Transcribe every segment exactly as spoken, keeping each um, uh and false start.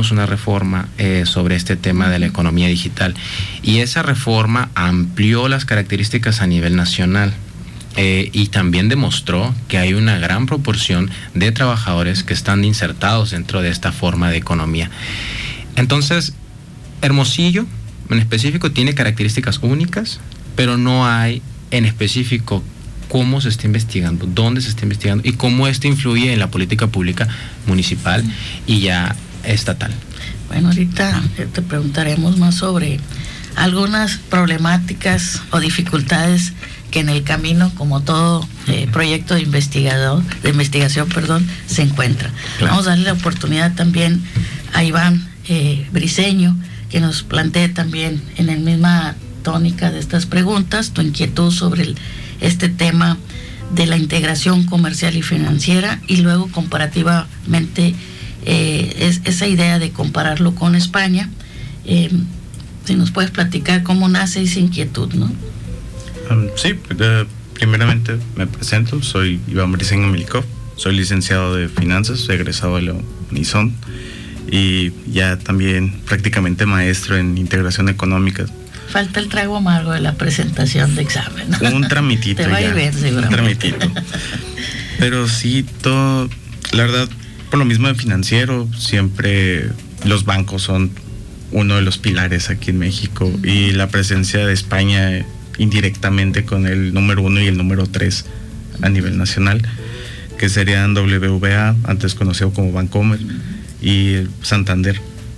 hicimos una reforma eh, sobre este tema de la economía digital, y esa reforma amplió las características a nivel nacional. Eh, y también demostró que hay una gran proporción de trabajadores que están insertados dentro de esta forma de economía. Entonces, Hermosillo en específico tiene características únicas, pero no hay en específico cómo se está investigando, dónde se está investigando y cómo esto influye en la política pública municipal y ya estatal. Bueno, ahorita te preguntaremos más sobre algunas problemáticas o dificultades que en el camino, como todo eh, proyecto de investigador, de investigación, perdón, se encuentra. Claro. Vamos a darle la oportunidad también a Iván eh, Briceño, que nos plantee también en la misma tónica de estas preguntas, tu inquietud sobre el, este tema de la integración comercial y financiera, y luego comparativamente eh, es, esa idea de compararlo con España. Eh, si nos puedes platicar cómo nace esa inquietud, ¿no? Um, sí, uh, primeramente me presento, soy Iván Briceño Milikov, soy licenciado de Finanzas, egresado de la Unison y ya también prácticamente maestro en integración económica. Falta el trago amargo de la presentación de examen, ¿no? Un tramitito. Te va ya, a ir bien, seguramente. Un tramitito. Pero sí, todo, la verdad, por lo mismo de financiero, siempre los bancos son uno de los pilares aquí en México, uh-huh. y la presencia de España indirectamente con el número uno y el número tres a nivel nacional, que serían W B A, antes conocido como Bancomer, y Santander.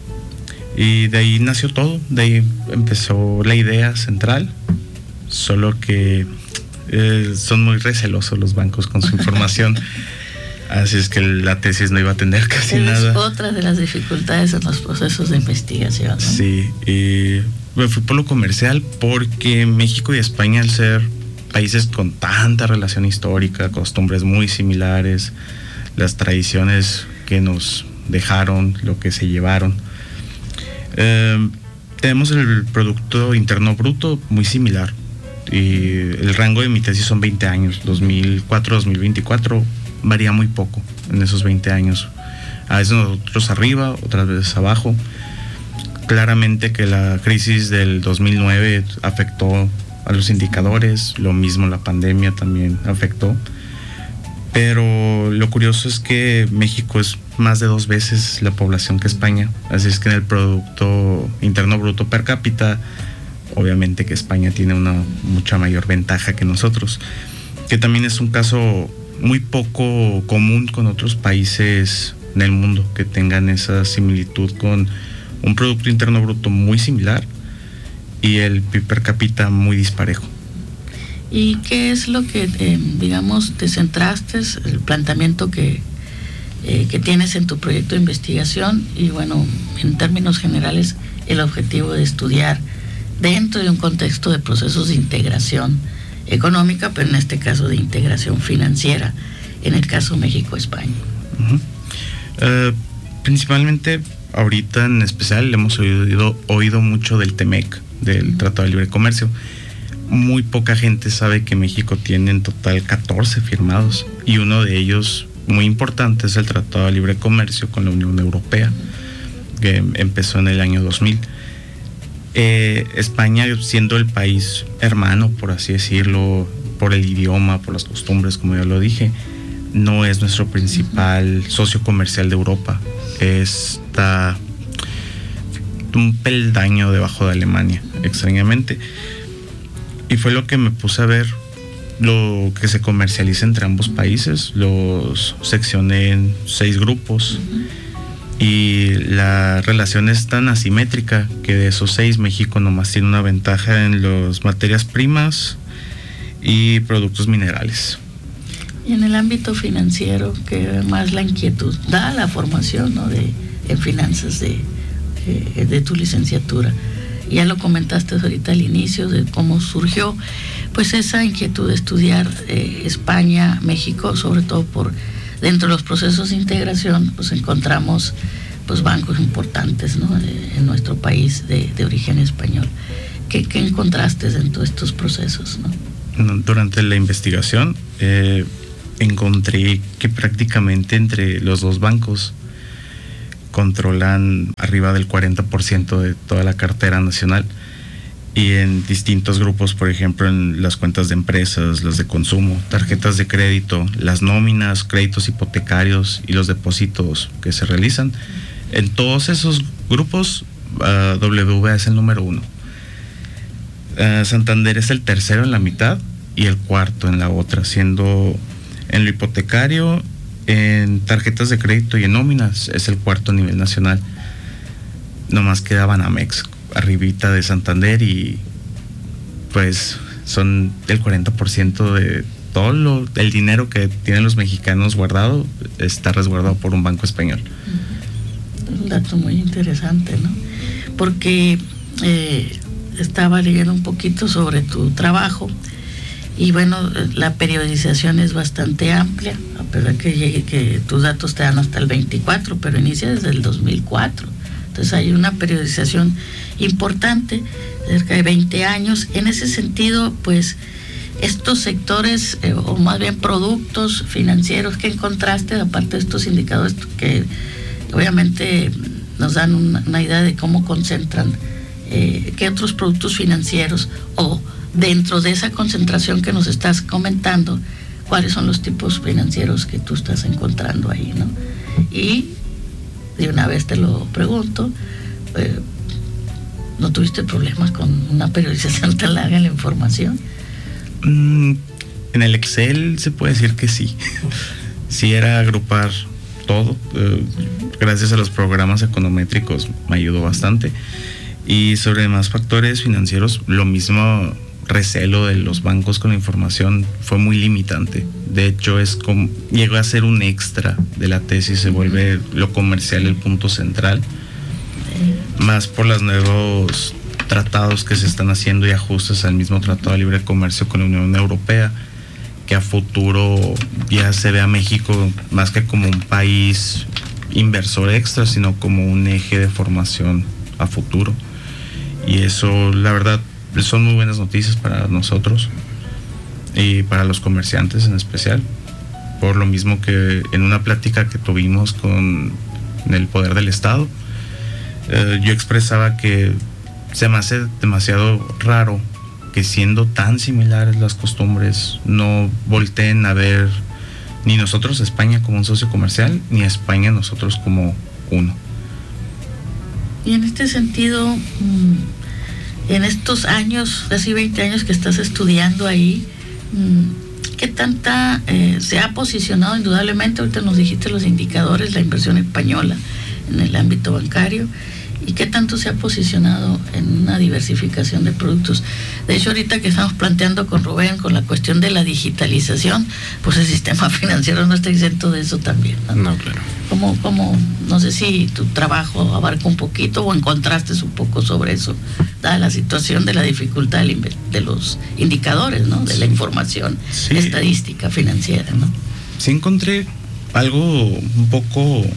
Y de ahí nació todo, de ahí empezó la idea central, solo que eh, son muy recelosos los bancos con su información, así es que la tesis no iba a tener casi es nada. Otra de las dificultades en los procesos de investigación, ¿no? Sí, y me fui por lo comercial porque México y España, al ser países con tanta relación histórica, costumbres muy similares, las tradiciones que nos dejaron, lo que se llevaron, eh, tenemos el Producto Interno Bruto muy similar, y el rango de mi tesis son veinte años, dos mil cuatro a dos mil veinticuatro, varía muy poco en esos veinte años, a veces nosotros arriba, otras veces abajo. Claramente que la crisis del dos mil nueve afectó a los indicadores, lo mismo la pandemia también afectó, pero lo curioso es que México es más de dos veces la población que España, así es que en el Producto Interno Bruto per cápita, obviamente que España tiene una mucha mayor ventaja que nosotros, que también es un caso muy poco común con otros países en el mundo que tengan esa similitud con un Producto Interno Bruto muy similar y el P I B per cápita muy disparejo. ¿Y qué es lo que, eh, digamos, te centraste, el planteamiento que, eh, que tienes en tu proyecto de investigación? Y bueno, en términos generales, el objetivo de estudiar dentro de un contexto de procesos de integración económica, pero en este caso de integración financiera, en el caso México-España. Uh-huh. Uh, principalmente, ahorita en especial hemos oído, oído mucho del T M E C, del uh-huh. Tratado de Libre Comercio. Muy poca gente sabe que México tiene en total catorce firmados, y uno de ellos muy importante es el Tratado de Libre Comercio con la Unión Europea, que empezó en el año dos mil. Eh, España, siendo el país hermano, por así decirlo, por el idioma, por las costumbres, como ya lo dije, no es nuestro principal socio comercial de Europa. Está un peldaño debajo de Alemania, extrañamente. Y fue lo que me puse a ver, lo que se comercializa entre ambos países. Los seccioné en seis grupos. Y la relación es tan asimétrica que de esos seis, México nomás tiene una ventaja en las materias primas y productos minerales. Y en el ámbito financiero, que más la inquietud da la formación, ¿no?, de en finanzas de, de tu licenciatura. Ya lo comentaste ahorita al inicio de cómo surgió pues esa inquietud de estudiar eh, España, México, sobre todo por dentro de los procesos de integración, pues encontramos pues bancos importantes, ¿no?, en nuestro país de, de origen español. ¿Qué, qué encontraste dentro de estos procesos, no? Durante la investigación eh, encontré que prácticamente entre los dos bancos controlan arriba del cuarenta por ciento de toda la cartera nacional, y en distintos grupos, por ejemplo, en las cuentas de empresas, las de consumo, tarjetas de crédito, las nóminas, créditos hipotecarios y los depósitos que se realizan. En todos esos grupos, uh, W B A es el número uno. Uh, Santander es el tercero en la mitad y el cuarto en la otra, siendo en lo hipotecario, en tarjetas de crédito y en nóminas es el cuarto a nivel nacional. Nomás queda Banamex arribita de Santander, y pues son el cuarenta por ciento de todo lo, el dinero que tienen los mexicanos guardado está resguardado por un banco español. Un dato muy interesante, ¿no? Porque eh, estaba leyendo un poquito sobre tu trabajo, y bueno, la periodización es bastante amplia, a pesar que llegue, que tus datos te dan hasta el veinticuatro, pero inicia desde el dos mil cuatro. Entonces hay una periodización importante, cerca de veinte años. En ese sentido, pues, estos sectores, eh, o más bien productos financieros que encontraste, aparte de estos indicadores que obviamente nos dan una, una idea de cómo concentran, eh, qué otros productos financieros, o dentro de esa concentración que nos estás comentando, cuáles son los tipos financieros que tú estás encontrando ahí, ¿no? Y de una vez te lo pregunto, eh, ¿no tuviste problemas con una periodización tan larga en la información? Mm, en el Excel se puede decir que sí. Sí, era agrupar todo. Eh, gracias a los programas econométricos me ayudó bastante. Y sobre demás factores financieros, lo mismo, recelo de los bancos con la información fue muy limitante. De hecho, es como llegó a ser un extra de la tesis, se vuelve lo comercial el punto central, más por los nuevos tratados que se están haciendo y ajustes al mismo Tratado de Libre Comercio con la Unión Europea, que a futuro ya se ve a México más que como un país inversor extra, sino como un eje de formación a futuro. Y eso, la verdad, son muy buenas noticias para nosotros y para los comerciantes en especial, por lo mismo que en una plática que tuvimos con el Poder del Estado, eh, yo expresaba que se me hace demasiado raro que, siendo tan similares las costumbres, no volteen a ver ni nosotros a España como un socio comercial, ni a España a nosotros como uno. Y en este sentido, en estos años, casi veinte años que estás estudiando ahí, ¿qué tanta eh, se ha posicionado? Indudablemente, ahorita nos dijiste los indicadores, la inversión española en el ámbito bancario, ¿y qué tanto se ha posicionado en una diversificación de productos? De hecho, ahorita que estamos planteando con Rubén con la cuestión de la digitalización, pues el sistema financiero no está exento de eso también, ¿no? No, claro. ¿Cómo, cómo, no sé si tu trabajo abarca un poquito o encontraste un poco sobre eso, dada la situación de la dificultad de los indicadores, ¿no? De la información, sí, estadística financiera, ¿no? Sí, encontré algo un poco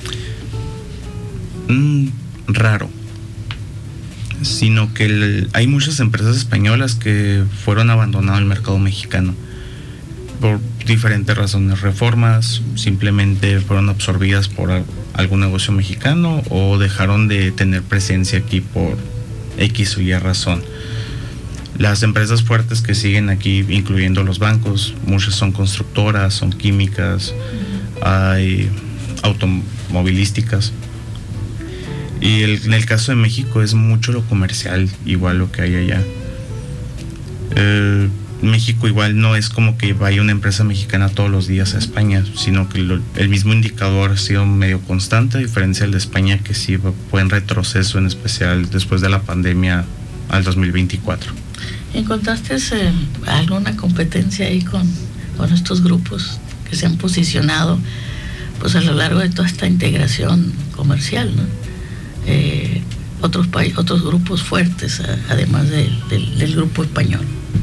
mmm, raro, sino que el, hay muchas empresas españolas que fueron abandonadas al mercado mexicano por diferentes razones, reformas, simplemente fueron absorbidas por a, algún negocio mexicano, o dejaron de tener presencia aquí por X o Y razón. Las empresas fuertes que siguen aquí, incluyendo los bancos, muchas son constructoras, son químicas, hay automovilísticas. Y el, en el caso de México es mucho lo comercial, igual lo que hay allá. Eh, México igual no es como que vaya una empresa mexicana todos los días a España, sino que lo, el mismo indicador ha sido medio constante, a diferencia del de España, que sí fue en retroceso, en especial después de la pandemia al dos mil veinticuatro. ¿Encontraste eh, alguna competencia ahí con, con estos grupos que se han posicionado pues a lo largo de toda esta integración comercial, ¿no? Eh, otros países, otros grupos fuertes, además del, del, del grupo español?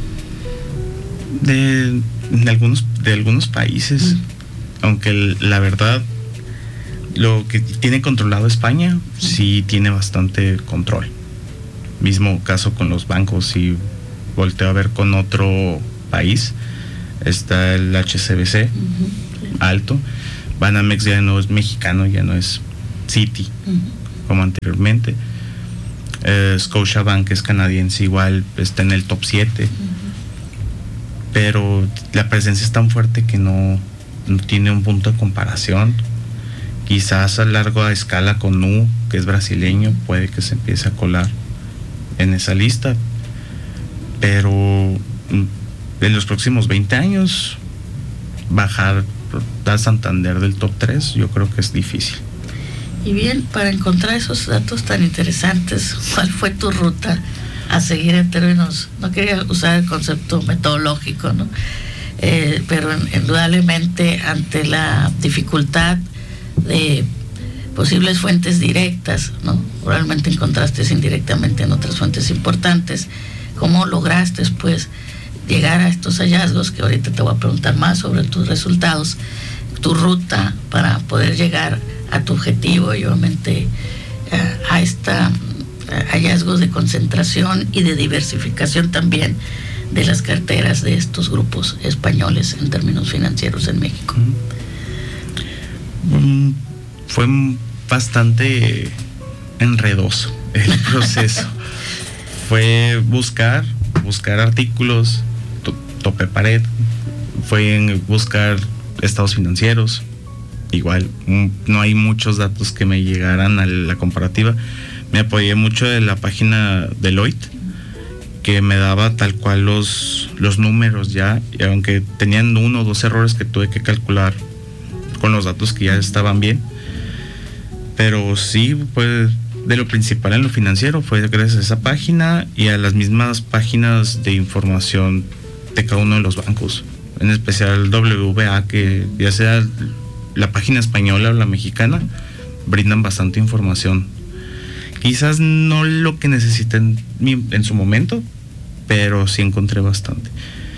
De, de algunos de algunos países, mm. aunque el, la verdad, lo que tiene controlado España mm. sí tiene bastante control. Mismo caso con los bancos. Si volteo a ver con otro país, está el H S B C, mm-hmm. alto. Banamex ya no es mexicano, ya no es Citi, uh-huh. como anteriormente. Eh, Scotiabank es canadiense, igual está en el top siete. Uh-huh. Pero la presencia es tan fuerte que no, no tiene un punto de comparación. Quizás a larga escala con Nu, que es brasileño, puede que se empiece a colar en esa lista. Pero en los próximos veinte años, bajar a Santander del top tres, yo creo que es difícil. Y bien, para encontrar esos datos tan interesantes, ¿cuál fue tu ruta a seguir en términos, no quería usar el concepto metodológico, ¿no? Eh, pero indudablemente ante la dificultad de posibles fuentes directas, ¿no? Probablemente encontraste indirectamente en otras fuentes importantes. ¿Cómo lograste pues llegar a estos hallazgos? Que ahorita te voy a preguntar más sobre tus resultados, tu ruta para poder llegar a tu objetivo y obviamente a, a esta hallazgos de concentración y de diversificación también de las carteras de estos grupos españoles en términos financieros en México. Um, fue bastante enredoso el proceso. Fue buscar, buscar artículos, to, tope pared, fue en buscar estados financieros. Igual, no hay muchos datos que me llegaran a la comparativa. Me apoyé mucho de la página Deloitte, que me daba tal cual los, los números ya, y aunque tenían uno o dos errores que tuve que calcular con los datos que ya estaban bien. Pero sí, pues de lo principal en lo financiero fue gracias a esa página y a las mismas páginas de información de cada uno de los bancos, en especial W B A, que ya sea la página española o la mexicana, brindan bastante información. Quizás no lo que necesiten en su momento, pero sí encontré bastante.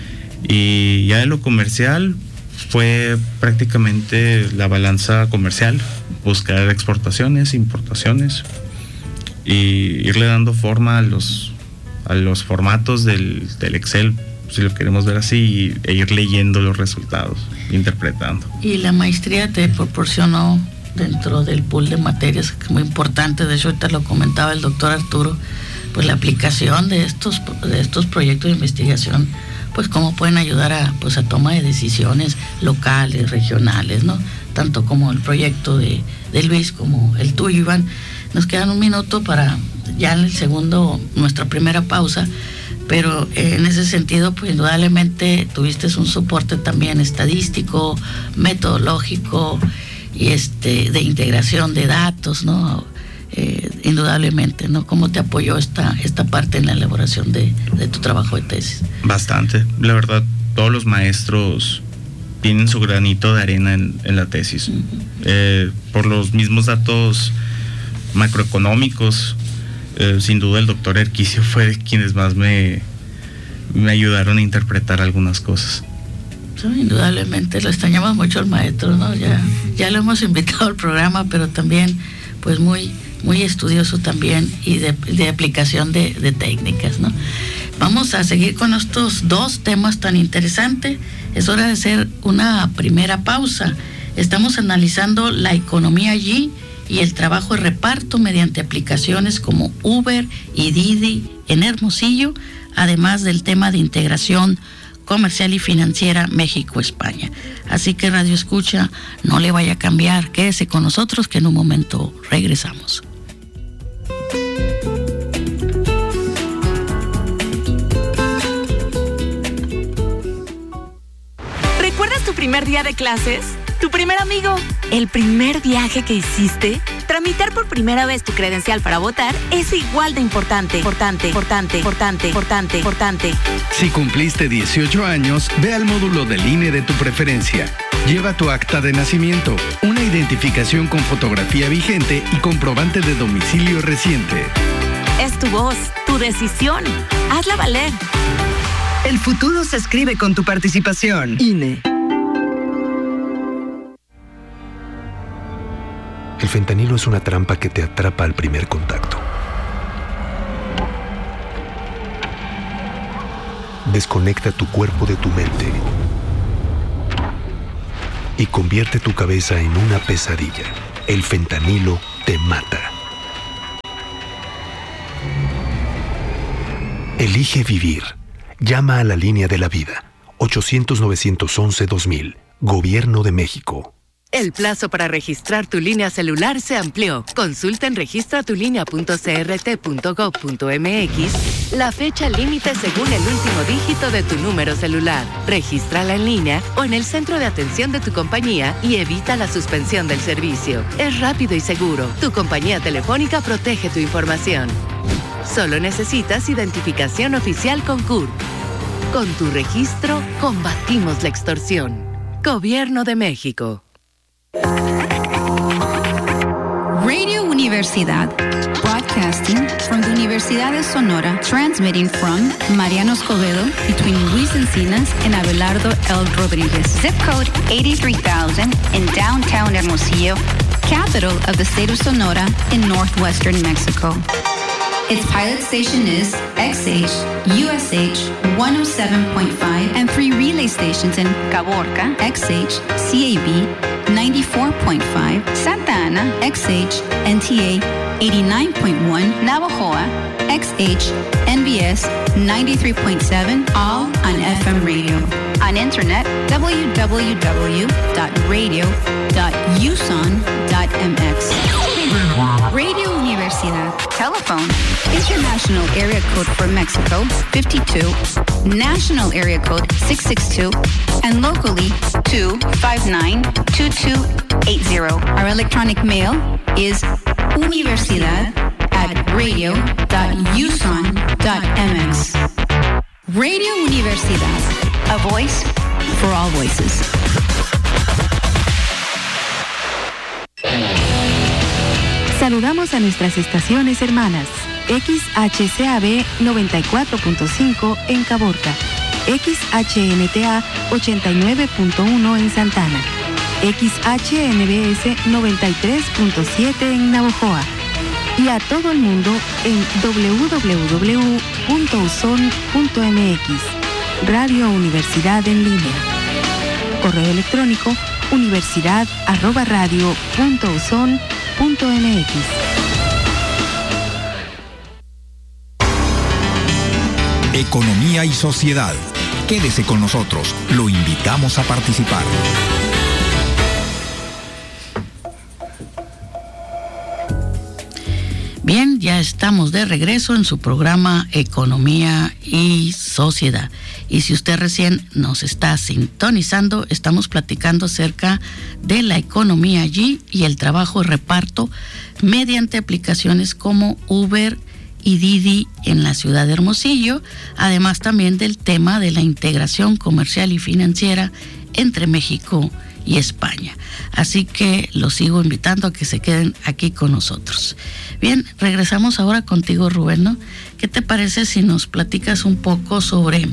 Y ya de lo comercial fue prácticamente la balanza comercial, buscar exportaciones, importaciones y irle dando forma a los, a los formatos del, del Excel, si lo queremos ver así, e ir leyendo los resultados, interpretando. Y la maestría te proporcionó dentro del pool de materias, que es muy importante, de hecho ahorita lo comentaba el doctor Arturo, pues la aplicación de estos, de estos proyectos de investigación, pues cómo pueden ayudar a, pues a toma de decisiones locales, regionales, ¿no? Tanto como el proyecto de, de Luis como el tuyo, Iván. Nos quedan un minuto para ya en el segundo, nuestra primera pausa, pero eh, en ese sentido, pues indudablemente tuviste un soporte también estadístico, metodológico y este de integración de datos, ¿no? Eh, indudablemente, ¿no? ¿Cómo te apoyó esta, esta parte en la elaboración de, de tu trabajo de tesis? Bastante, la verdad, todos los maestros tienen su granito de arena en, en la tesis. Uh-huh. Eh, por los mismos datos macroeconómicos, eh, sin duda el doctor Erquicio fue de quienes más me, me ayudaron a interpretar algunas cosas. Sí, indudablemente, lo extrañamos mucho al maestro, ¿no? Ya, ya lo hemos invitado al programa, pero también, pues muy, muy estudioso también y de, de aplicación de, de técnicas, ¿no? Vamos a seguir con estos dos temas tan interesantes. Es hora de hacer una primera pausa. Estamos analizando la economía allí y el trabajo de reparto mediante aplicaciones como Uber y Didi en Hermosillo, además del tema de integración comercial y financiera México-España. Así que Radio Escucha, no le vaya a cambiar, quédese con nosotros que en un momento regresamos. ¿Recuerdas tu primer día de clases? ¿Tu primer amigo? ¿El primer viaje que hiciste? Tramitar por primera vez tu credencial para votar es igual de importante. Importante, importante, importante, importante, importante. Si cumpliste dieciocho años, ve al módulo del I N E de tu preferencia. Lleva tu acta de nacimiento, una identificación con fotografía vigente y comprobante de domicilio reciente. Es tu voz, tu decisión. Hazla valer. El futuro se escribe con tu participación. I N E. El fentanilo es una trampa que te atrapa al primer contacto. Desconecta tu cuerpo de tu mente y convierte tu cabeza en una pesadilla. El fentanilo te mata. Elige vivir. Llama a la línea de la vida. ochocientos, novecientos once, dos mil. Gobierno de México. El plazo para registrar tu línea celular se amplió. Consulta en registratulinea punto c r t punto gov punto m x la fecha límite según el último dígito de tu número celular. Regístrala en línea o en el centro de atención de tu compañía y evita la suspensión del servicio. Es rápido y seguro. Tu compañía telefónica protege tu información. Solo necesitas identificación oficial con C U R P. Con tu registro, combatimos la extorsión. Gobierno de México. Radio Universidad, broadcasting from the Universidad de Sonora, transmitting from Mariano Escobedo between Luis Encinas and Abelardo L. Rodriguez. Zip code eighty-three thousand in downtown Hermosillo, capital of the state of Sonora in northwestern Mexico. Its pilot station is X H, U S H one oh seven point five, and three relay stations in Caborca, X H, C A B ninety-four point five, Santa Ana, X H, N T A eighty-nine point one, Navajoa, X H, N B S ninety-three point seven, all on F M radio. On internet, w w w dot radio dot u s o n dot m x. Radio Universidad. Telephone. International area code for Mexico, fifty-two. National area code, six six two. And locally, two five nine, two two eight zero. Our electronic mail is universidad at radio dot u s o n dot m x. Radio Universidad. A voice for all voices. Saludamos a nuestras estaciones hermanas. X H C A B noventa y cuatro punto cinco en Caborca, X H N T A ochenta y nueve punto uno en Santana, X H N B S noventa y tres punto siete en Navojoa y a todo el mundo en w w w punto u s o n punto m x. Radio Universidad en línea. Correo electrónico universidad arroba radio punto u s o n punto m x. Economía y sociedad. Quédese con nosotros. Lo invitamos a participar. Bien, ya estamos de regreso en su programa Economía y Sociedad. Y si usted recién nos está sintonizando, estamos platicando acerca de la economía allí y el trabajo de reparto mediante aplicaciones como Uber y Didi en la ciudad de Hermosillo, además también del tema de la integración comercial y financiera entre México y España. Así que los sigo invitando a que se queden aquí con nosotros. Bien, regresamos ahora contigo, Rubén, ¿no? ¿Qué te parece si nos platicas un poco sobre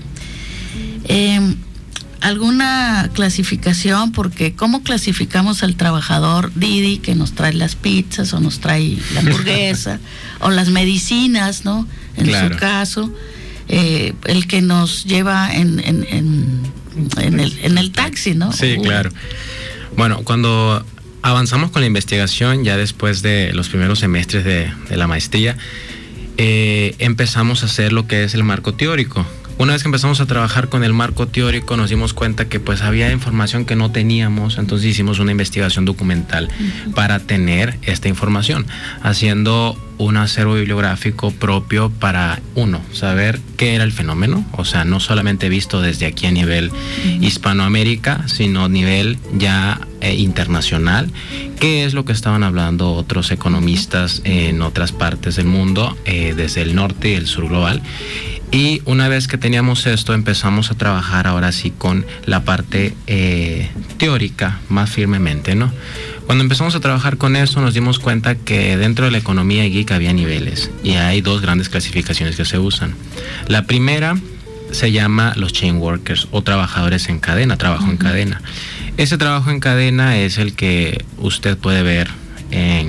eh, alguna clasificación? Porque ¿cómo clasificamos al trabajador Didi que nos trae las pizzas o nos trae la hamburguesa o las medicinas, ¿no? En claro. su caso, eh, el que nos lleva en, en, en, en, el, en el taxi, ¿no? Sí, uh. claro. Bueno, cuando avanzamos con la investigación, ya después de los primeros semestres de, de la maestría, eh, empezamos a hacer lo que es el marco teórico. Una vez que empezamos a trabajar con el marco teórico, nos dimos cuenta que pues había información que no teníamos, entonces hicimos una investigación documental uh-huh. para tener esta información, haciendo un acervo bibliográfico propio para, uno, saber qué era el fenómeno, o sea, no solamente visto desde aquí a nivel uh-huh. Hispanoamérica, sino a nivel ya eh, internacional, qué es lo que estaban hablando otros economistas en otras partes del mundo, eh, desde el norte y el sur global. Y una vez que teníamos esto, empezamos a trabajar ahora sí con la parte eh, teórica más firmemente, ¿no? Cuando empezamos a trabajar con eso, nos dimos cuenta que dentro de la economía geek había niveles y hay dos grandes clasificaciones que se usan. La primera se llama los chain workers o trabajadores en cadena, trabajo uh-huh. en cadena. Ese trabajo en cadena es el que usted puede ver en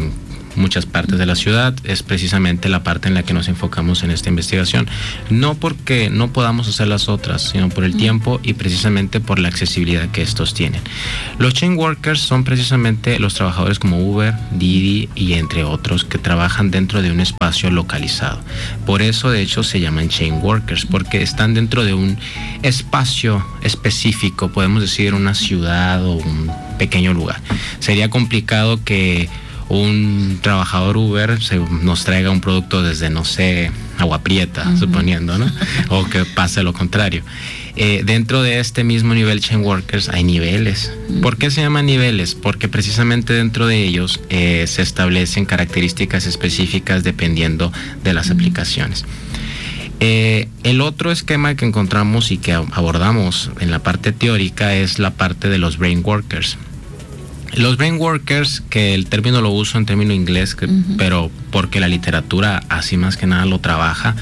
muchas partes de la ciudad. Es precisamente la parte en la que nos enfocamos en esta investigación. No porque no podamos hacer las otras, sino por el tiempo y precisamente por la accesibilidad que estos tienen. Los chain workers son precisamente los trabajadores como Uber, Didi y entre otros que trabajan dentro de un espacio localizado. Por eso de hecho se llaman chain workers, porque están dentro de un espacio específico, podemos decir una ciudad o un pequeño lugar. Sería complicado que un trabajador Uber se nos traiga un producto desde, no sé, Agua Prieta, uh-huh. suponiendo, ¿no? O que pase lo contrario. Eh, dentro de este mismo nivel chain workers hay niveles. ¿Por qué se llaman niveles? Porque precisamente dentro de ellos eh, se establecen características específicas dependiendo de las uh-huh. aplicaciones. Eh, el otro esquema que encontramos y que abordamos en la parte teórica es la parte de los brain workers. Los brain workers, que el término lo uso en término inglés, que, uh-huh. pero porque la literatura así más que nada lo trabaja,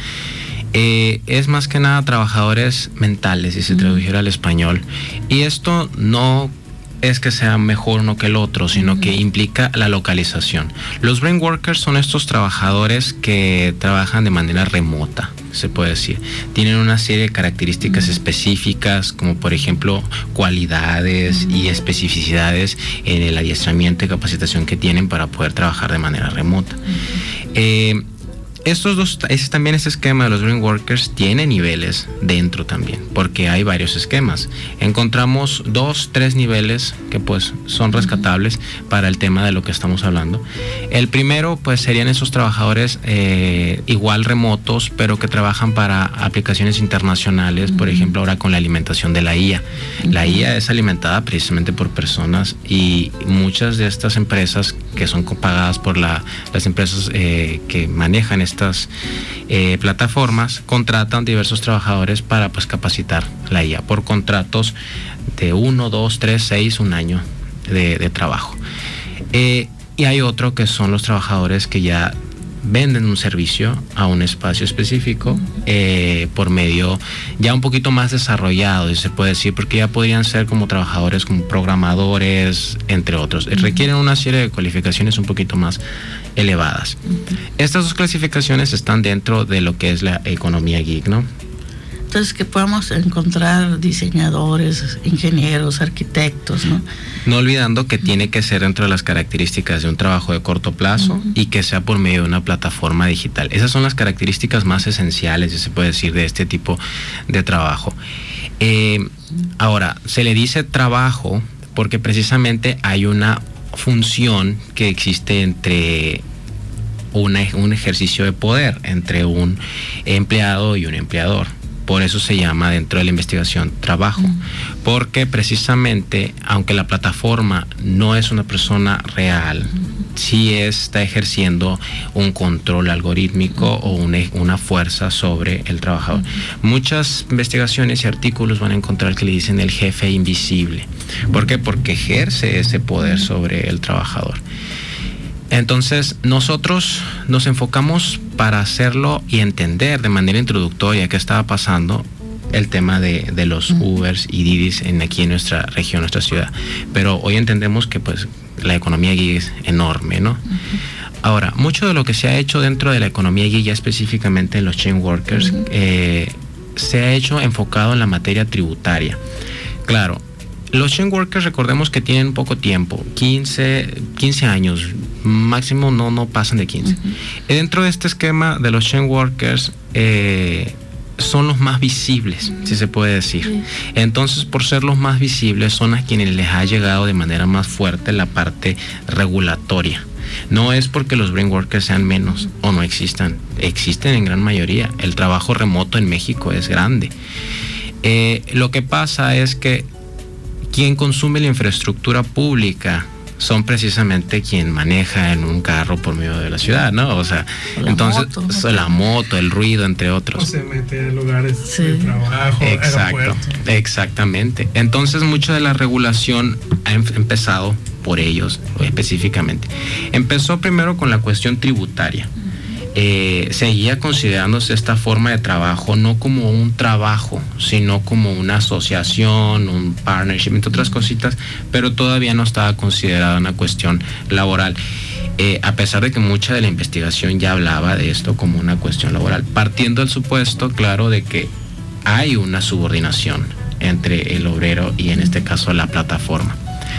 eh, es más que nada trabajadores mentales, si se uh-huh. tradujera al español. Y esto no es que sea mejor uno que el otro, sino uh-huh. que implica la localización. Los brain workers son estos trabajadores que trabajan de manera remota, se puede decir. Tienen una serie de características uh-huh. específicas, como por ejemplo cualidades uh-huh. y especificidades en el adiestramiento y capacitación que tienen para poder trabajar de manera remota. Uh-huh. Eh, Estos dos, es, también este esquema de los brain workers tiene niveles dentro también, porque hay varios esquemas. Encontramos dos, tres niveles que pues son rescatables para el tema de lo que estamos hablando. El primero pues serían esos trabajadores eh, igual remotos, pero que trabajan para aplicaciones internacionales, por ejemplo ahora con la alimentación de la I A. La I A es alimentada precisamente por personas y muchas de estas empresas que son pagadas por la, las empresas eh, que manejan estas eh, plataformas contratan diversos trabajadores para pues capacitar la I A por contratos de uno, dos, tres, seis, un año de, de trabajo. Eh, y hay otro que son los trabajadores que ya venden un servicio a un espacio específico eh, por medio ya un poquito más desarrollado, se puede decir, porque ya podrían ser como trabajadores como programadores, entre otros. Uh-huh. Requieren una serie de cualificaciones un poquito más elevadas. Uh-huh. Estas dos clasificaciones están dentro de lo que es la economía geek, ¿no? Entonces, que podamos encontrar diseñadores, ingenieros, arquitectos, ¿no? No olvidando que uh-huh. tiene que ser dentro de las características de un trabajo de corto plazo uh-huh. y que sea por medio de una plataforma digital. Esas son las características más esenciales, si se puede decir, de este tipo de trabajo. Eh, ahora, se le dice trabajo porque precisamente hay una función que existe entre una, un ejercicio de poder entre un empleado y un empleador. Por eso se llama dentro de la investigación trabajo, uh-huh. porque precisamente, aunque la plataforma no es una persona real, uh-huh. sí está ejerciendo un control algorítmico uh-huh. o una, una fuerza sobre el trabajador. Uh-huh. Muchas investigaciones y artículos van a encontrar que le dicen el jefe invisible. ¿Por qué? Porque ejerce ese poder sobre el trabajador. Entonces, nosotros nos enfocamos para hacerlo y entender de manera introductoria qué estaba pasando el tema de, de los Ubers y Didis en, aquí en nuestra región, nuestra ciudad. Pero hoy entendemos que pues la economía geek es enorme, ¿no? Uh-huh. Ahora, mucho de lo que se ha hecho dentro de la economía geek, ya específicamente en los chain workers, uh-huh. eh, se ha hecho enfocado en la materia tributaria. Claro, los chain workers, recordemos que tienen poco tiempo, quince, quince años, máximo no, no pasan de quince. Uh-huh. Dentro de este esquema de los chain workers, eh, son los más visibles, si se puede decir. Uh-huh. Entonces, por ser los más visibles, son a quienes les ha llegado de manera más fuerte la parte regulatoria. No es porque los brain workers sean menos o no existan, existen en gran mayoría. El trabajo remoto en México es grande. Eh, lo que pasa es que quien consume la infraestructura pública son precisamente quien maneja en un carro por medio de la ciudad, ¿no? O sea, la entonces moto, la moto, el ruido, entre otros. O se mete en lugares sí. de trabajo, exacto, aeropuerto. Exactamente. Entonces, mucha de la regulación ha em- empezado por ellos específicamente. Empezó primero con la cuestión tributaria. Eh, seguía considerándose esta forma de trabajo no como un trabajo, sino como una asociación, un partnership, entre otras cositas, pero todavía no estaba considerada una cuestión laboral. eh, a pesar de que mucha de la investigación ya hablaba de esto como una cuestión laboral, partiendo del supuesto, claro, de que hay una subordinación entre el obrero y en este caso la plataforma.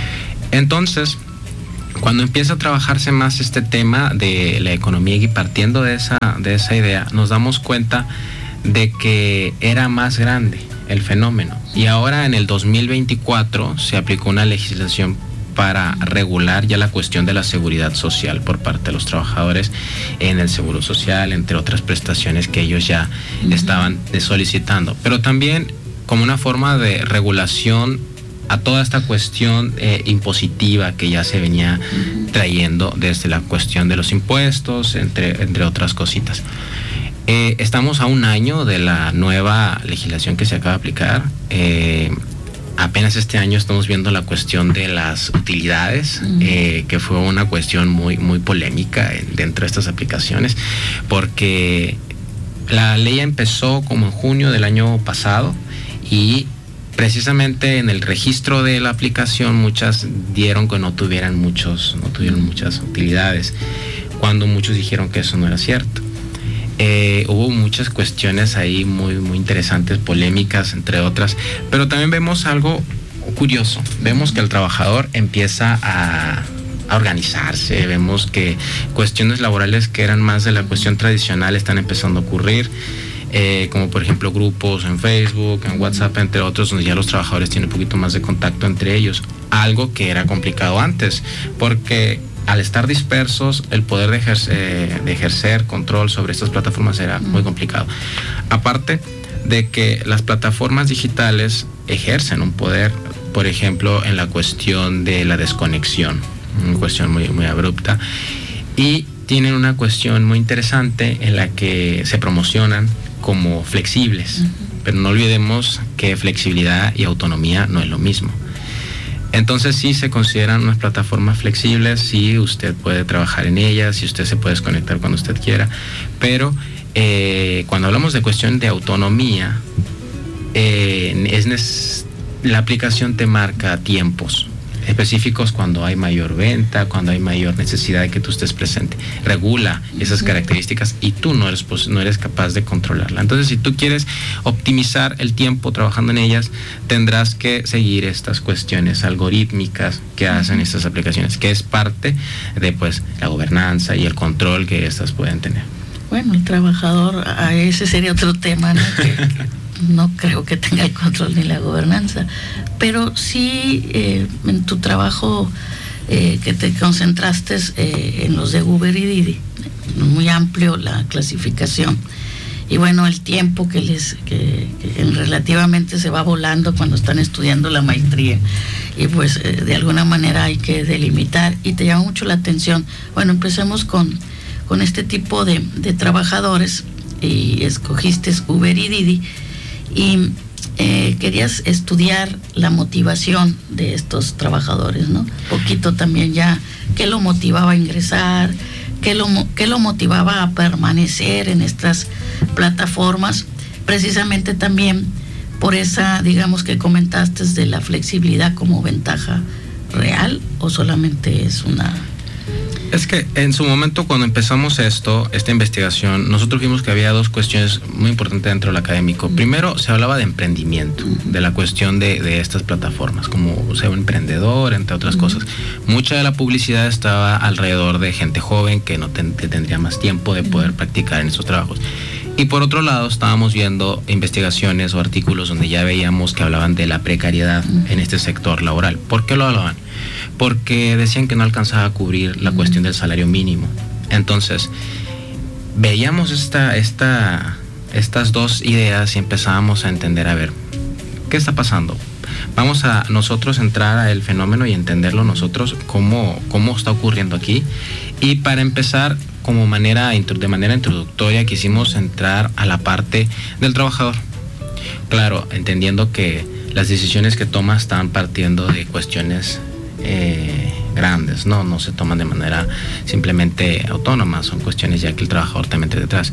Entonces, cuando empieza a trabajarse más este tema de la economía y partiendo de esa, de esa idea, nos damos cuenta de que era más grande el fenómeno. Y ahora en el dos mil veinticuatro se aplicó una legislación para regular ya la cuestión de la seguridad social por parte de los trabajadores en el seguro social, entre otras prestaciones que ellos ya uh-huh. estaban solicitando. Pero también como una forma de regulación a toda esta cuestión eh, impositiva que ya se venía trayendo desde la cuestión de los impuestos, entre, entre otras cositas. Eh, estamos a un año de la nueva legislación que se acaba de aplicar. Eh, apenas este año estamos viendo la cuestión de las utilidades, uh-huh. eh, que fue una cuestión muy, muy polémica dentro de estas aplicaciones, porque la ley empezó como en junio del año pasado y precisamente en el registro de la aplicación muchas dieron que no tuvieran muchos, no tuvieron muchas utilidades, cuando muchos dijeron que eso no era cierto. Eh, hubo muchas cuestiones ahí muy, muy interesantes, polémicas, entre otras, pero también vemos algo curioso. Vemos que el trabajador empieza a, a organizarse, vemos que cuestiones laborales que eran más de la cuestión tradicional están empezando a ocurrir. Eh, como por ejemplo grupos en Facebook, en WhatsApp, entre otros, donde ya los trabajadores tienen un poquito más de contacto entre ellos, algo que era complicado antes, porque al estar dispersos, el poder de ejercer, de ejercer control sobre estas plataformas era muy complicado. Aparte de que las plataformas digitales ejercen un poder, por ejemplo, en la cuestión de la desconexión, una cuestión muy, muy abrupta, y tienen una cuestión muy interesante en la que se promocionan como flexibles, uh-huh. pero no olvidemos que flexibilidad y autonomía no es lo mismo. Entonces sí se consideran unas plataformas flexibles, sí usted puede trabajar en ellas, sí usted se puede desconectar cuando usted quiera, pero eh, cuando hablamos de cuestión de autonomía, eh, es, la aplicación te marca tiempos específicos cuando hay mayor venta, cuando hay mayor necesidad de que tú estés presente. Regula esas características y tú no eres, no eres capaz de controlarla. Entonces, si tú quieres optimizar el tiempo trabajando en ellas, tendrás que seguir estas cuestiones algorítmicas que hacen estas aplicaciones, que es parte de pues la gobernanza y el control que estas pueden tener. Bueno, el trabajador, ese sería otro tema, ¿no? que, que no creo que tenga el control ni la gobernanza, pero sí eh, en tu trabajo eh, que te concentraste eh, en los de Uber y Didi, muy amplio la clasificación, y bueno, el tiempo que les que, que relativamente se va volando cuando están estudiando la maestría, y pues eh, de alguna manera hay que delimitar, y te llama mucho la atención. Bueno, empecemos con, con este tipo de, de trabajadores, y escogiste Uber y Didi, y eh, querías estudiar la motivación de estos trabajadores, ¿no? Poquito también ya, ¿qué lo motivaba a ingresar? ¿Qué lo, qué lo motivaba a permanecer en estas plataformas? Precisamente también por esa, digamos, que comentaste de la flexibilidad como ventaja real, ¿o solamente es una...? Es que en su momento, cuando empezamos esto, esta investigación, nosotros vimos que había dos cuestiones muy importantes dentro del académico. Primero, se hablaba de emprendimiento, de la cuestión de, de estas plataformas, como ser un emprendedor, entre otras uh-huh. cosas. Mucha de la publicidad estaba alrededor de gente joven que no ten, que tendría más tiempo de poder uh-huh. practicar en esos trabajos. Y por otro lado, estábamos viendo investigaciones o artículos donde ya veíamos que hablaban de la precariedad uh-huh. en este sector laboral. ¿Por qué lo hablaban? Porque decían que no alcanzaba a cubrir la cuestión del salario mínimo. Entonces, veíamos esta, esta, estas dos ideas y empezábamos a entender, a ver, ¿qué está pasando? Vamos a nosotros entrar al fenómeno y entenderlo nosotros, cómo, cómo está ocurriendo aquí. Y para empezar, como manera, de manera introductoria, quisimos entrar a la parte del trabajador. Claro, entendiendo que las decisiones que toma están partiendo de cuestiones Eh, grandes, ¿no? No se toman de manera simplemente autónoma, son cuestiones ya que el trabajador también tiene detrás.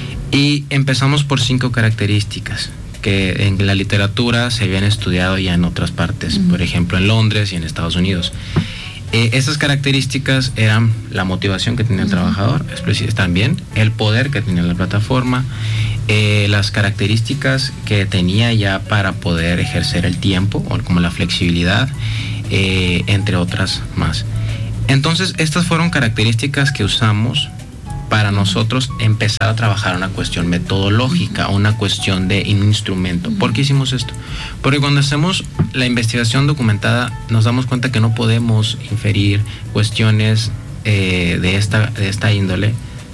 Y empezamos por cinco características que en la literatura se habían estudiado ya en otras partes, uh-huh. por ejemplo en Londres y en Estados Unidos. Eh, esas características eran la motivación que tenía el trabajador, también el poder que tenía la plataforma, eh, las características que tenía ya para poder ejercer el tiempo, como la flexibilidad, eh, entre otras más. Entonces, estas fueron características que usamos para nosotros empezar a trabajar una cuestión metodológica, una cuestión de un instrumento. ¿Por qué hicimos esto? Porque cuando hacemos la investigación documentada nos damos cuenta que no podemos inferir cuestiones eh, de, esta, de esta índole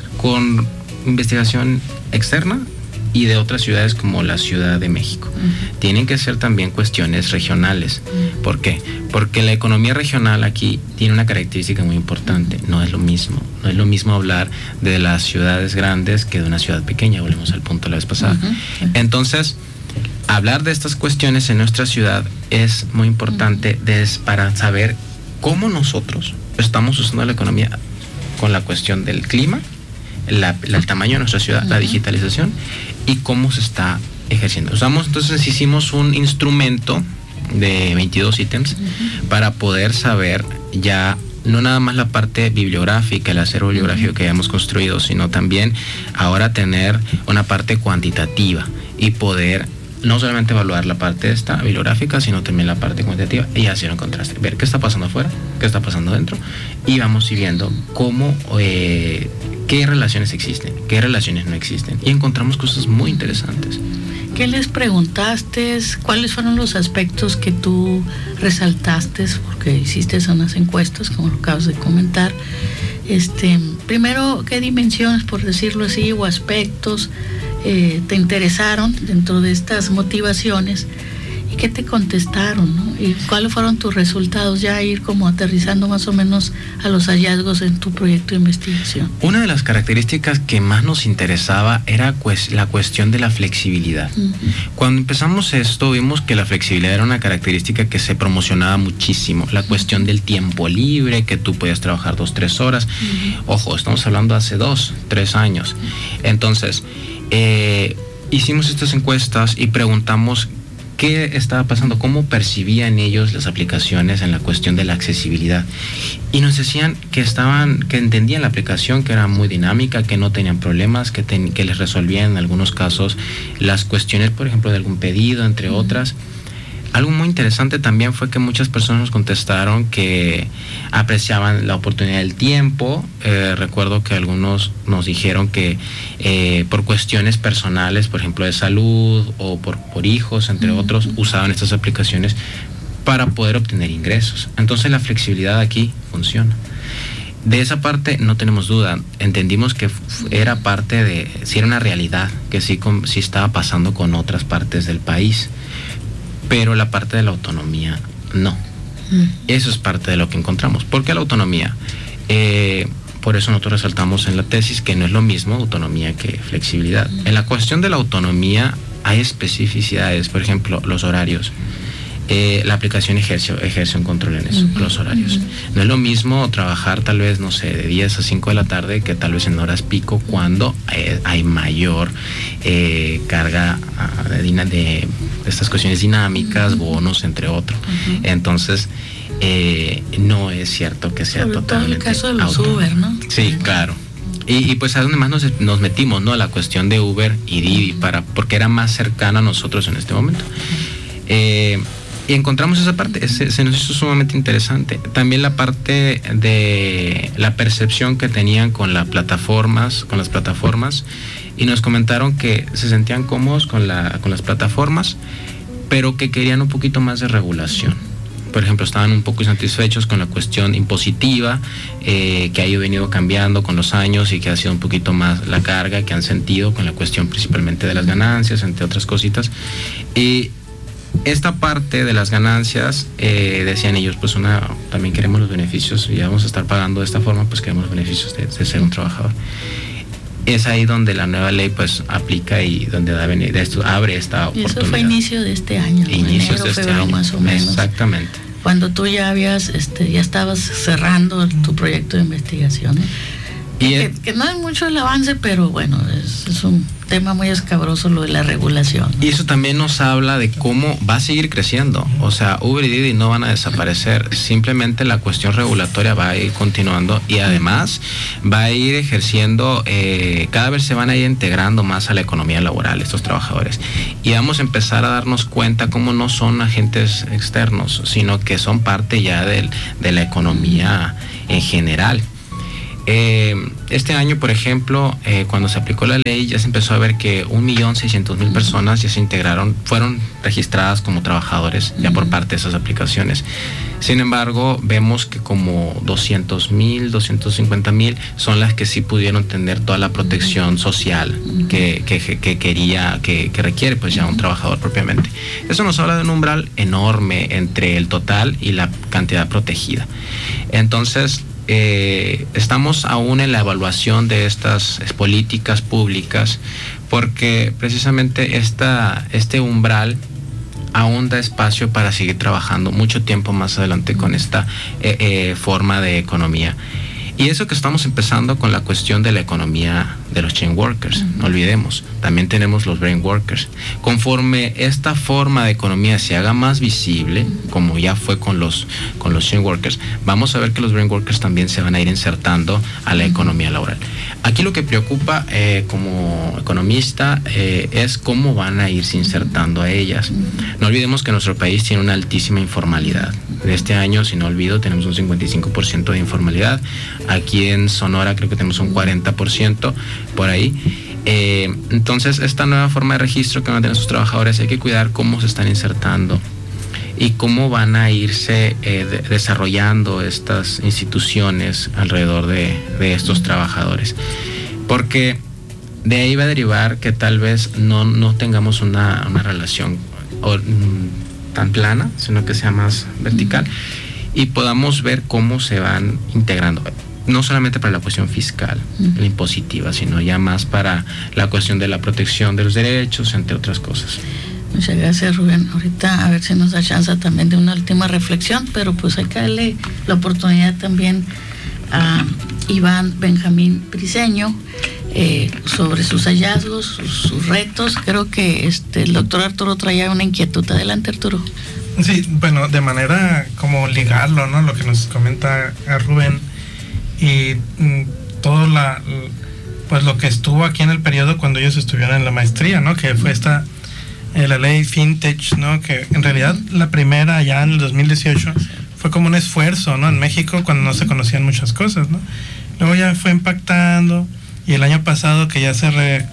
con investigación externa y de otras ciudades como la Ciudad de México. Uh-huh. Tienen que ser también cuestiones regionales. Uh-huh. ¿Por qué? Porque la economía regional aquí tiene una característica muy importante. No es lo mismo. No es lo mismo hablar de las ciudades grandes que de una ciudad pequeña. Volvemos al punto de la vez pasada. Uh-huh. Entonces, hablar de estas cuestiones en nuestra ciudad es muy importante uh-huh. des, para saber cómo nosotros estamos usando la economía con la cuestión del clima, la, la, el tamaño de nuestra ciudad, uh-huh. la digitalización y cómo se está ejerciendo. Usamos, entonces hicimos un instrumento de veintidós ítems uh-huh. para poder saber ya no nada más la parte bibliográfica, el acervo bibliográfico uh-huh. que hayamos construido, sino también ahora tener una parte cuantitativa y poder no solamente evaluar la parte esta bibliográfica, sino también la parte cuantitativa y hacer un contraste, ver qué está pasando afuera, qué está pasando dentro, y vamos viendo cómo eh, qué relaciones existen, qué relaciones no existen, y encontramos cosas muy interesantes. ¿Qué les preguntaste? ¿Cuáles fueron los aspectos que tú resaltaste? Porque hiciste unas encuestas, como lo acabas de comentar. Este, primero, ¿qué dimensiones, por decirlo así, o aspectos eh, te interesaron dentro de estas motivaciones? ¿Y qué te contestaron, ¿no? ¿Y cuáles fueron tus resultados? Ya ir como aterrizando más o menos a los hallazgos en tu proyecto de investigación. Una de las características que más nos interesaba era pues, la cuestión de la flexibilidad. Uh-huh. Cuando empezamos esto, vimos que la flexibilidad era una característica que se promocionaba muchísimo. La cuestión del tiempo libre, que tú podías trabajar dos, tres horas. Uh-huh. Ojo, estamos hablando hace dos, tres años. Entonces, eh, hicimos estas encuestas y preguntamos qué estaba pasando, cómo percibían ellos las aplicaciones en la cuestión de la accesibilidad, y nos decían que estaban, que entendían la aplicación, que era muy dinámica, que no tenían problemas, que, ten, que les resolvían en algunos casos las cuestiones, por ejemplo, de algún pedido, entre uh-huh. otras. Algo muy interesante también fue que muchas personas nos contestaron que apreciaban la oportunidad del tiempo. Eh, recuerdo que algunos nos dijeron que eh, por cuestiones personales, por ejemplo de salud o por, por hijos, entre uh-huh. otros, usaban estas aplicaciones para poder obtener ingresos. Entonces la flexibilidad aquí funciona. De esa parte no tenemos duda. Entendimos que era parte de, sí era una realidad, que sí, sí estaba pasando con otras partes del país. Pero la parte de la autonomía, no. Mm. Eso es parte de lo que encontramos. ¿Por qué la autonomía? Eh, por eso nosotros resaltamos en la tesis que no es lo mismo autonomía que flexibilidad. Mm. En la cuestión de la autonomía hay especificidades, por ejemplo, los horarios. Eh, la aplicación ejerce, ejerce un control en eso, uh-huh, los horarios. Uh-huh. No es lo mismo trabajar tal vez, no sé, de diez a cinco de la tarde que tal vez en horas pico, cuando eh, hay mayor eh, carga uh, de, de estas cuestiones dinámicas, uh-huh. bonos, entre otros. Uh-huh. Entonces, eh, no es cierto que sea sobre totalmente todo el caso de los autónomo. Uber, ¿no? Sí, uh-huh. claro. Y, y pues a donde más nos, nos metimos, ¿no? A la cuestión de Uber y Didi, uh-huh. para, porque era más cercana a nosotros en este momento. Uh-huh. Eh, Y encontramos esa parte, se, se nos hizo sumamente interesante. También la parte de la percepción que tenían con las plataformas, con las plataformas, y nos comentaron que se sentían cómodos con, la, con las plataformas, pero que querían un poquito más de regulación. Por ejemplo, estaban un poco insatisfechos con la cuestión impositiva, eh, que ha ido venido cambiando con los años y que ha sido un poquito más la carga que han sentido con la cuestión principalmente de las ganancias, entre otras cositas. Y esta parte de las ganancias, eh, decían ellos, pues una, también queremos los beneficios y vamos a estar pagando de esta forma, pues queremos los beneficios de, de ser un trabajador. Es ahí donde la nueva ley pues aplica y donde da, de esto, abre esta oportunidad. Y eso fue inicio de este año, inicios enero, de este febrero, año, más o menos. Exactamente. Cuando tú ya habías, este, ya estabas cerrando tu proyecto de investigación. Y que, que no hay mucho el avance, pero bueno, es, es un tema muy escabroso lo de la regulación, ¿no? Y eso también nos habla de cómo va a seguir creciendo. O sea, Uber y Didi no van a desaparecer. Simplemente la cuestión regulatoria va a ir continuando y además va a ir ejerciendo, eh, cada vez se van a ir integrando más a la economía laboral estos trabajadores. Y vamos a empezar a darnos cuenta cómo no son agentes externos, sino que son parte ya del, de la economía en general. Eh, este año, por ejemplo, eh, cuando se aplicó la ley, ya se empezó a ver que un millón seiscientos mil personas ya se integraron, fueron registradas como trabajadores ya por parte de esas aplicaciones. Sin embargo, vemos que como doscientos mil, doscientos cincuenta mil son las que sí pudieron tener toda la protección social que, que, que quería, que, que requiere pues ya un trabajador propiamente. Eso nos habla de un umbral enorme entre el total y la cantidad protegida. Entonces, Eh, estamos aún en la evaluación de estas políticas públicas porque precisamente esta, este umbral aún da espacio para seguir trabajando mucho tiempo más adelante con esta eh, eh, forma de economía. Y eso que estamos empezando con la cuestión de la economía de los chain workers, uh-huh. no olvidemos, también tenemos los brain workers. Conforme esta forma de economía se haga más visible, como ya fue con los, con los chain workers, vamos a ver que los brain workers también se van a ir insertando a la economía laboral. Aquí lo que preocupa eh, como economista eh, es cómo van a irse insertando a ellas. No olvidemos que nuestro país tiene una altísima informalidad. De este año, si no olvido, tenemos un cincuenta y cinco por ciento de informalidad. Aquí en Sonora creo que tenemos un cuarenta por ciento por ahí. Eh, entonces, esta nueva forma de registro que van a tener sus trabajadores, hay que cuidar cómo se están insertando y cómo van a irse eh, de, desarrollando estas instituciones alrededor de, de estos trabajadores. Porque de ahí va a derivar que tal vez no, no tengamos una, una relación o, tan plana, sino que sea más vertical y podamos ver cómo se van integrando. No solamente para la cuestión fiscal, uh-huh. la impositiva, sino ya más para la cuestión de la protección de los derechos, entre otras cosas. Muchas gracias, Rubén. Ahorita a ver si nos da chance también de una última reflexión, pero pues hay que darle la oportunidad también a Iván Benjamín Briceño eh, sobre sus hallazgos, sus, sus retos. Creo que este el doctor Arturo traía una inquietud. Adelante, Arturo. Sí, bueno, de manera como ligarlo, ¿no? Lo que nos comenta a Rubén y mm, todo la pues lo que estuvo aquí en el periodo cuando ellos estuvieron en la maestría, ¿no? Que fue esta eh, la ley Fintech, ¿no? Que en realidad la primera ya en el dos mil dieciocho fue como un esfuerzo, ¿no? En México cuando no se conocían muchas cosas, ¿no? Luego ya fue impactando y el año pasado que ya se re,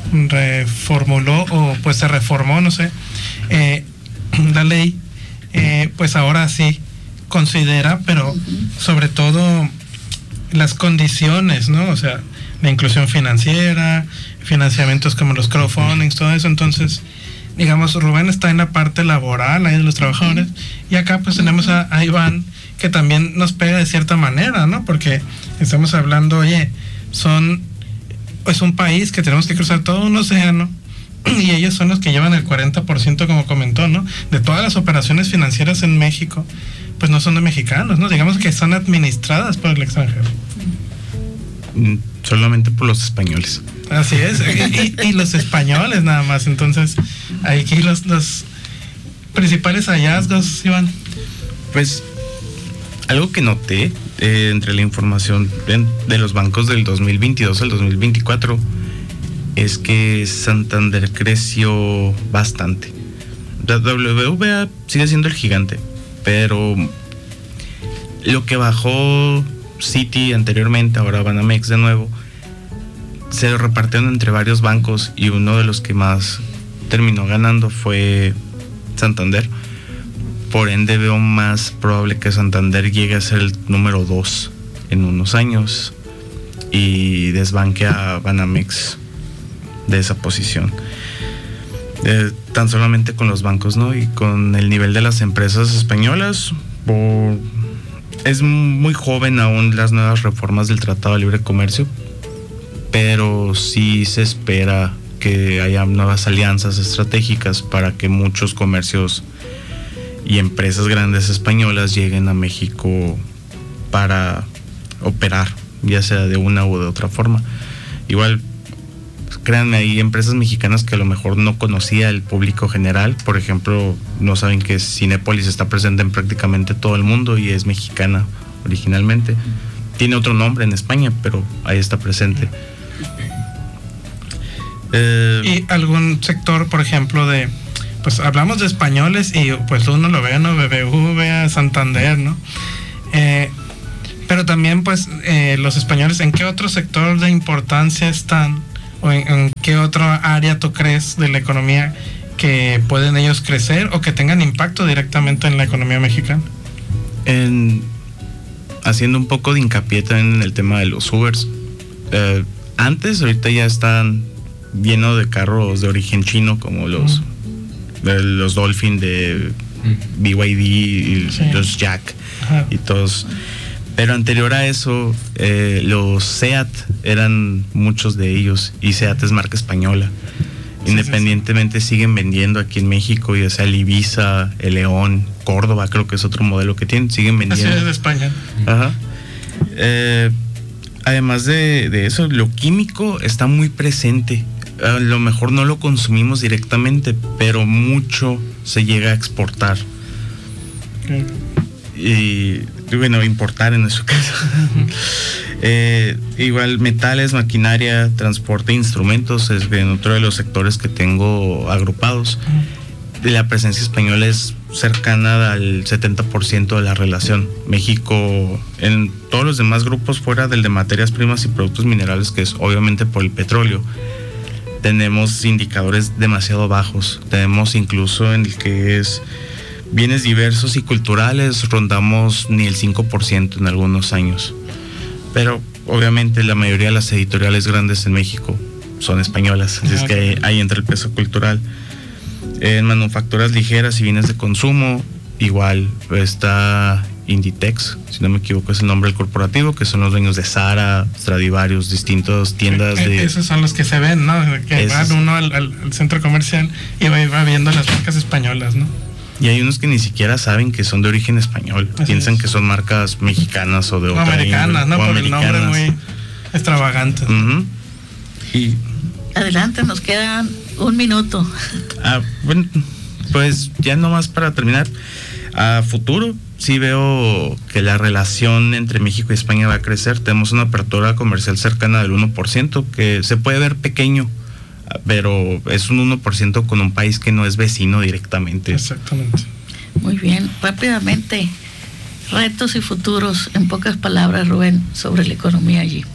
reformuló o pues se reformó, no sé, eh, la ley, eh, pues ahora sí considera, pero sobre todo las condiciones, ¿no? O sea, la inclusión financiera, financiamientos como los crowdfundings, todo eso. Entonces, digamos, Rubén está en la parte laboral, ahí de los trabajadores, y acá pues tenemos a, a Iván, que también nos pega de cierta manera, ¿no? Porque estamos hablando, oye, son, es un país que tenemos que cruzar todo un océano, y ellos son los que llevan el cuarenta por ciento, como comentó, ¿no? De todas las operaciones financieras en México, pues no son de mexicanos, ¿no? Digamos que son administradas por el extranjero. Mm, solamente por los españoles. Así es, y, y, y los españoles nada más. Entonces, aquí los, los principales hallazgos, Iván. Pues, algo que noté eh, entre la información de, de los bancos del dos mil veintidós al dos mil veinticuatro es que Santander creció bastante. La W B A sigue siendo el gigante, pero lo que bajó Citi anteriormente, ahora Banamex de nuevo, se repartieron entre varios bancos y uno de los que más terminó ganando fue Santander. Por ende veo más probable que Santander llegue a ser el número dos en unos años y desbanque a Banamex de esa posición. Eh, tan solamente con los bancos, ¿no? Y con el nivel de las empresas españolas, por, es muy joven aún las nuevas reformas del Tratado de Libre Comercio, pero sí se espera que haya nuevas alianzas estratégicas para que muchos comercios y empresas grandes españolas lleguen a México para operar ya sea de una u de otra forma. Igual, créanme, hay empresas mexicanas que a lo mejor no conocía el público general. Por ejemplo, no saben que Cinépolis está presente en prácticamente todo el mundo y es mexicana originalmente. Tiene otro nombre en España, pero ahí está presente. Eh, ¿Y algún sector, por ejemplo, de... Pues hablamos de españoles y pues uno lo ve, ¿no? B B V, Santander, ¿no? Eh, pero también, pues, eh, los españoles, ¿en qué otro sector de importancia están? ¿O en, en qué otra área tú crees de la economía que pueden ellos crecer o que tengan impacto directamente en la economía mexicana? En, haciendo un poco de hincapié también en el tema de los Ubers. Eh, antes, ahorita ya están llenos de carros de origen chino, como los... Mm. De los Dolphin de B Y D y sí. Los Jack. Ajá. Y todos. Pero anterior a eso, eh, los SEAT eran muchos de ellos, y SEAT es marca española. Sí, independientemente sí, sí. siguen vendiendo aquí en México, ya sea el Ibiza, el León, Córdoba, creo que es otro modelo que tienen, siguen vendiendo. Así es de España. Ajá. Eh, además de, de eso, lo químico está muy presente. A lo mejor no lo consumimos directamente, pero mucho se llega a exportar. Okay. Y bueno, importar en nuestro caso. eh, igual metales, maquinaria, transporte, instrumentos es en otro de los sectores que tengo agrupados. Uh-huh. La presencia española es cercana al setenta por ciento de la relación. México, en todos los demás grupos fuera del de materias primas y productos minerales, que es obviamente por el petróleo, tenemos indicadores demasiado bajos. Tenemos incluso en el que es bienes diversos y culturales, rondamos ni el cinco por ciento en algunos años. Pero obviamente la mayoría de las editoriales grandes en México son españolas, así es que ahí, ahí entra el peso cultural. En manufacturas ligeras y bienes de consumo, igual está Inditex, si no me equivoco es el nombre del corporativo, que son los dueños de Zara, Stradivarius, distintas tiendas eh, de... Esos son los que se ven, ¿no? Que van uno al, al, al centro comercial y va, va viendo las marcas españolas, ¿no? Y hay unos que ni siquiera saben que son de origen español. Así piensan es. que son marcas mexicanas o de o otra americanas, ¿no? Por americanas. El nombre muy extravagante. Uh-huh. Y... Adelante, nos quedan un minuto. Ah, bueno, pues ya nomás para terminar, a futuro sí veo que la relación entre México y España va a crecer. Tenemos una apertura comercial cercana del uno por ciento, que se puede ver pequeño, pero es un uno por ciento con un país que no es vecino directamente. Exactamente. Muy bien, rápidamente, retos y futuros, en pocas palabras, Rubén, sobre la economía allí.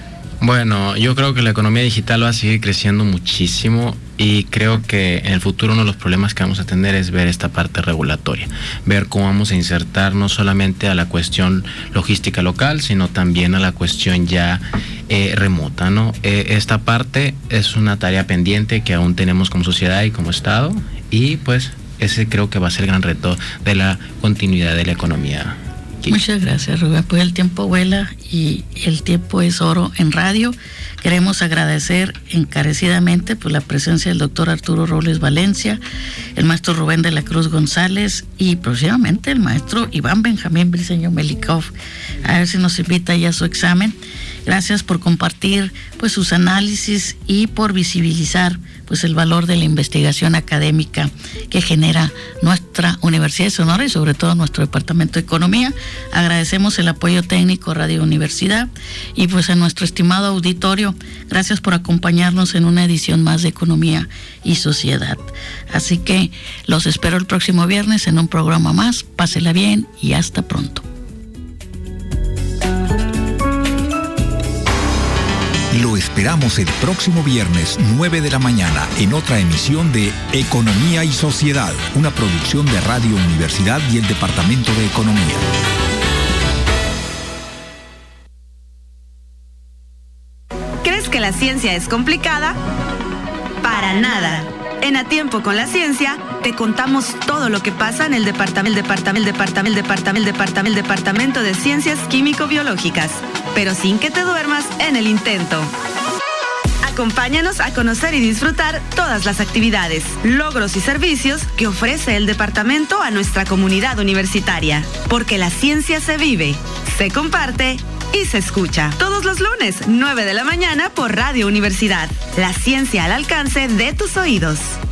Bueno, yo creo que la economía digital va a seguir creciendo muchísimo y creo que en el futuro uno de los problemas que vamos a tener es ver esta parte regulatoria, ver cómo vamos a insertar no solamente a la cuestión logística local, sino también a la cuestión ya eh, remota, ¿no? Eh, esta parte es una tarea pendiente que aún tenemos como sociedad y como Estado, y pues ese creo que va a ser el gran reto de la continuidad de la economía. Muchas gracias, Rubén. Pues el tiempo vuela y el tiempo es oro en radio. Queremos agradecer encarecidamente pues, la presencia del doctor Arturo Robles Valencia, el maestro Rubén de la Cruz González y próximamente el maestro Iván Benjamín Briceño Melikov. A ver si nos invita ya a su examen. Gracias por compartir pues sus análisis y por visibilizar pues el valor de la investigación académica que genera nuestra Universidad de Sonora y sobre todo nuestro Departamento de Economía. Agradecemos el apoyo técnico Radio Universidad y pues a nuestro estimado auditorio, gracias por acompañarnos en una edición más de Economía y Sociedad. Así que los espero el próximo viernes en un programa más. Pásela bien y hasta pronto. Lo esperamos el próximo viernes, nueve de la mañana, en otra emisión de Economía y Sociedad, una producción de Radio Universidad y el Departamento de Economía. ¿Crees que la ciencia es complicada? Para nada. En A Tiempo con la Ciencia, te contamos todo lo que pasa en el departamento, el departamento, el departamento, el departamento, el departamento, el departamento de Ciencias Químico-Biológicas, pero sin que te duermas en el intento. Acompáñanos a conocer y disfrutar todas las actividades, logros y servicios que ofrece el departamento a nuestra comunidad universitaria, porque la ciencia se vive, se comparte y se escucha. Todos los lunes, nueve de la mañana por Radio Universidad. La ciencia al alcance de tus oídos.